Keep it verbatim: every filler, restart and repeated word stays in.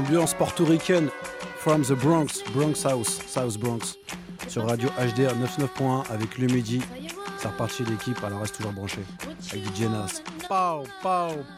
ambiance portoricaine from the Bronx, Bronx House, South Bronx, sur Radio H D R quatre-vingt-neuf point un avec le midi. C'est reparti l'équipe, alors reste toujours branché avec D J Nas. Pow, pow,